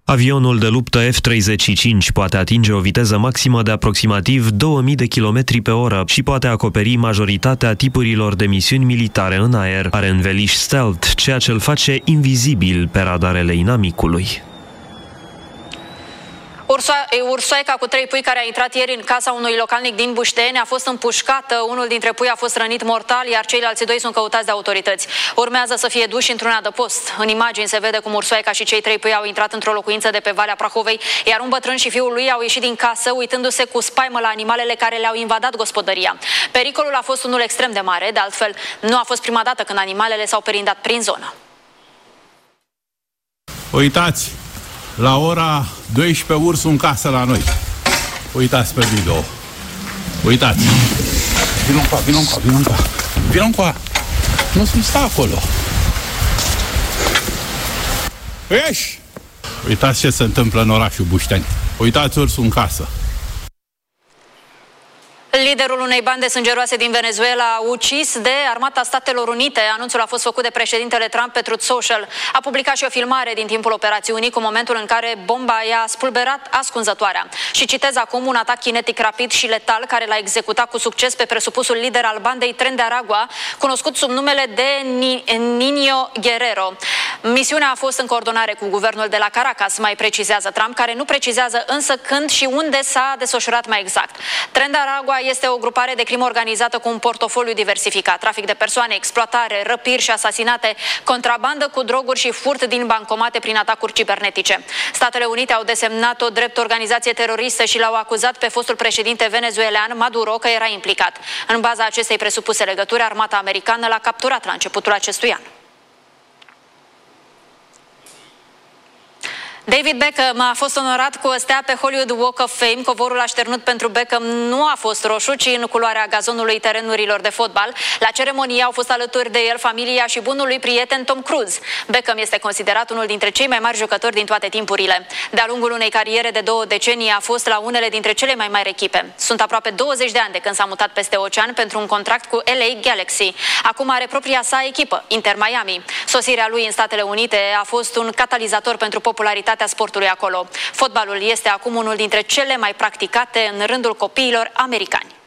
Avionul de luptă F-35 poate atinge o viteză maximă de aproximativ 2000 de km pe oră și poate acoperi majoritatea tipurilor de misiuni militare în aer. Are înveliș stealth, ceea ce îl face invizibil pe radarele inamicului. Ursoaica cu 3 pui care a intrat ieri în casa unui localnic din Bușteni a fost împușcată. Unul dintre pui a fost rănit mortal, iar ceilalți 2 sunt căutați de autorități. Urmează să fie duși într-un adăpost. În imagini se vede cum ursoaica și cei 3 pui au intrat într-o locuință de pe Valea Prahovei, iar un bătrân și fiul lui au ieșit din casă, uitându-se cu spaimă la animalele care le-au invadat gospodăria. Pericolul a fost unul extrem de mare, de altfel nu a fost prima dată când animalele s-au perindat prin zonă. Uitați! La ora 12 ursul în casă la noi. Uitați pe video. Uitați. Vino încoa. Nu sta acolo. Ieși! Uitați ce se întâmplă în orașul Bușteni. Uitați ursul în casă. Liderul unei bande sângeroase din Venezuela, ucis de Armata Statelor Unite. Anunțul a fost făcut de președintele Trump pe Truth Social. A publicat și o filmare din timpul operațiunii cu momentul în care bomba i-a spulberat ascunzătoarea. Și citez acum: un atac kinetic rapid și letal care l-a executat cu succes pe presupusul lider al bandei Tren de Aragua, cunoscut sub numele de Niño Guerrero. Misiunea a fost în coordonare cu guvernul de la Caracas, mai precizează Trump, care nu precizează însă când și unde s-a desfășurat mai exact. Tren de Aragua este o grupare de crimă organizată cu un portofoliu diversificat: trafic de persoane, exploatare, răpiri și asasinate, contrabandă cu droguri și furt din bancomate prin atacuri cibernetice. Statele Unite au desemnat-o drept organizație teroristă și l-au acuzat pe fostul președinte venezuelan Maduro că era implicat. În baza acestei presupuse legături, armata americană l-a capturat la începutul acestui an. David Beckham a fost onorat cu o stea pe Hollywood Walk of Fame. Covorul așternut pentru Beckham nu a fost roșu, ci în culoarea gazonului terenurilor de fotbal. La ceremonie au fost alături de el familia și bunul lui prieten Tom Cruise. Beckham este considerat unul dintre cei mai mari jucători din toate timpurile. De-a lungul unei cariere de 2 decenii a fost la unele dintre cele mai mari echipe. Sunt aproape 20 de ani de când s-a mutat peste ocean pentru un contract cu LA Galaxy. Acum are propria sa echipă, Inter Miami. Sosirea lui în Statele Unite a fost un catalizator pentru popularitatea sportului acolo. Fotbalul este acum unul dintre cele mai practicate în rândul copiilor americani.